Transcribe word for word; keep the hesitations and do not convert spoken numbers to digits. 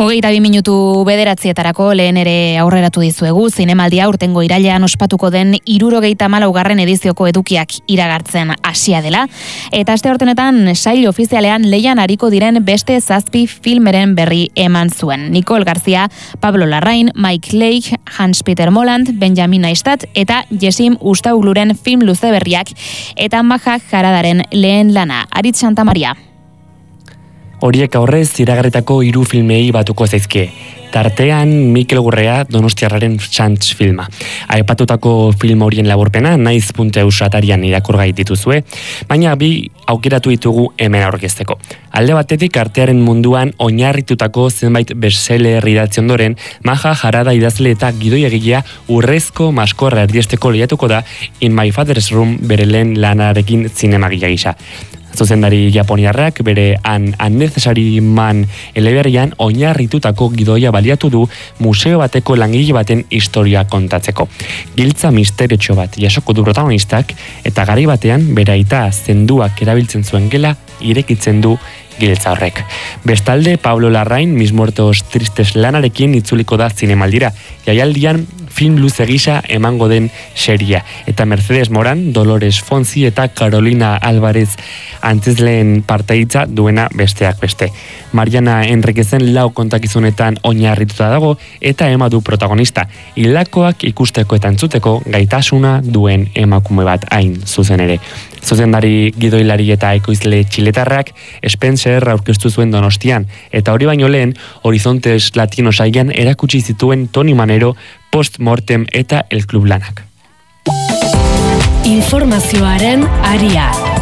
Hogeita bi minutu bederatzietarako lehen ere aurreratu dizuegu, zinemaldia urtengo irailean ospatuko den hirurogeita hamalaugarren edizioko edukiak iragartzen hasia dela. Eta aste hortenetan sail ofizialean leian ariko diren beste zazpi filmeren berri eman zuen. Nicole Garcia, Pablo Larraín, Mike Leigh, Hans-Peter Moland, Benjamin Neistat eta Jessim Ustaogluren film luze berriak eta Maja Jaradaren lehen lana. Aritz Santamaria. Horiek aurrez iragarritako hiru filmei batuko zaizkie. Tartean Mikel Gurrea Donostiarraren Chants filma. Aipatutako film horien laburpena naiz puntu eus atarian irakurgai dituzue, baina bi aukeratu ditugu hemen aurkezteko. Alde batetik artearen munduan oinarritutako zenbait bestseller idatzi ondoren, Maja Jarada idazle eta gidoi egilea urrezko maskorra erdiesteko lehiatuko da In My Father's Room bere lehen lanarekin zinemagila gisa. Zuzendari japoniarrak bere An Unnecessary Man eleberrian oinarritutako gidoia baliatu du museo bateko langile baten historia kontatzeko. Giltza misteriotxo bat jasoko du protagonistak eta garai batean bere aita zenduak erabiltzen zuen gela irekitzen du giltza horrek. Bestalde, Pablo Larraín Mis Muertos Tristes lanarekin itzuliko da zinemaldira. Jaialdian film luze gisa emango den seria. Eta Mercedes Moran, Dolores Fonzi eta Carolina Álvarez antzesleen parteitza duena besteak beste. Mariana Enriquezen lau kontakizunetan oinarrituta dago eta ema du protagonista. Hilakoak ikusteko eta entzuteko gaitasuna duen emakume bat hain zuzen ere. Zuzendari gidoilari eta ekoizle txiletarrak Spencer aurkeztu zuen Donostian, eta hori baino lehen Horizontes Latino saian erakutsi zituen Toni Manero, Post Mortem eta El Club lanak. Informazioaren aria.